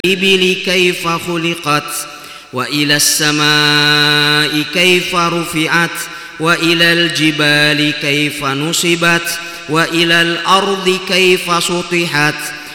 الإبل كيف خلقت وإلى السماء كيف رفعت وإلى الجبال كيف نصبت وإلى الأرض كيف سطحت